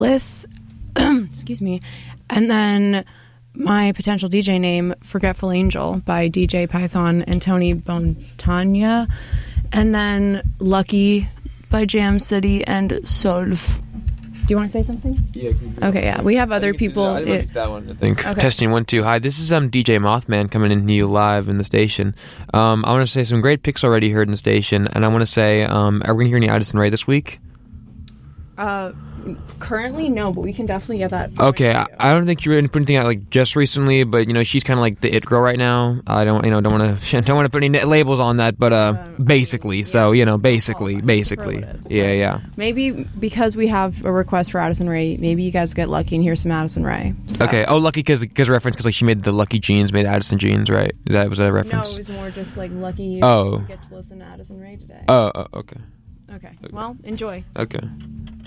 Liz, excuse me, and then my potential DJ name, Forgetful Angel by DJ Python and Tony Bontagna, and then Lucky by Jam City and Solv. Do you want to say something? Yeah. Okay, yeah. We have other people. I like that one, I think. Okay. Testing 1 2. Hi, this is DJ Mothman coming in to you live in the station. I want to say some great picks already heard in the station, and I want to say, are we going to hear any Addison Rae this week? Currently, no, but we can definitely get that. Okay, I don't think you're putting anything out like just recently, but she's kind of like the it girl right now. I don't want to put any labels on that, but basically, yeah, so basically, yeah. Maybe because we have a request for Addison Rae, maybe you guys get lucky and hear some Addison Rae. So. Okay. Oh, lucky because reference because like she made the Lucky Jeans, made Addison Jeans, right? Was that a reference? No, it was more just like lucky you get to listen to Addison Rae today. Oh, okay. Okay. Well, enjoy. Okay.